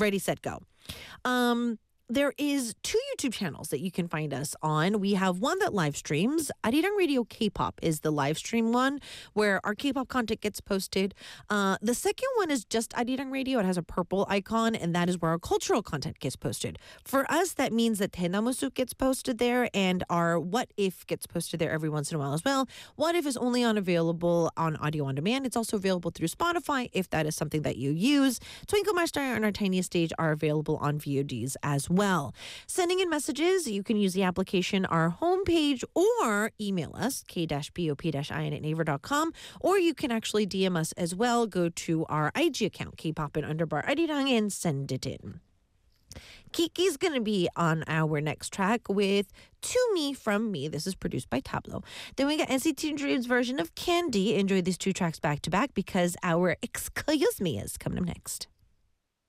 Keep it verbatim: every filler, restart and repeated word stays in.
Ready, set, go. Um, there is two YouTube channels that you can find us on. We have one that live streams. Arirang Radio K-pop is the live stream one where our K-pop content gets posted. Uh, the second one is just Arirang Radio. It has a purple icon, and that is where our cultural content gets posted. For us, that means that Tenamusuk gets posted there, and our What If gets posted there every once in a while as well. What If is only on available on audio on demand. It's also available through Spotify if that is something that you use. Twinkle My Star and Our Tiniest Stage are available on V O Ds as well. Well, sending in messages, you can use the application, our homepage, or email us, k-pop-in at naver dot com, or you can actually D M us as well. Go to our I G account, K-pop and underbar Arirang, and send it in. Kiki's going to be on our next track with To Me From Me. This is produced by Tableau. Then we got N C T Dream's version of Candy. Enjoy these two tracks back to back because our Excuse Me is coming up next.